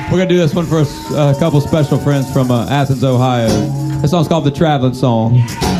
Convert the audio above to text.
We're going to do this one for a couple special friends from Athens, Ohio. This song's called The Traveling Song.